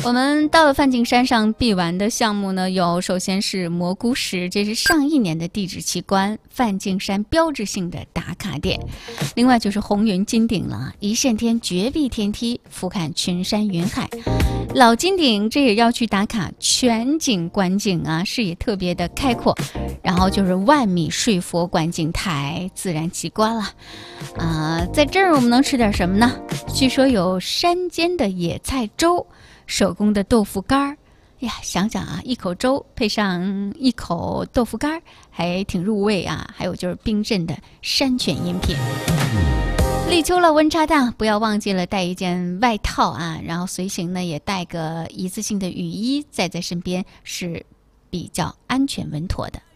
我们到了梵净山上必玩的项目呢，首先是蘑菇石，这是上一年的地质奇观，梵净山标志性的打卡点。另外就是红云金顶了，一线天绝壁天梯，俯瞰群山云海。老金顶这也要去打卡，全景观景啊，视野特别的开阔。然后就是万米睡佛观景台，自然奇观了。在这儿我们能吃点什么呢？据说有山间的野菜粥，手工的豆腐干儿。呀，想想啊，一口粥配上一口豆腐干儿，还挺入味啊。还有就是冰镇的山泉饮品。立秋了，温差大，不要忘记了带一件外套啊，然后随行呢也带个一次性的雨衣，在身边是比较安全稳妥的。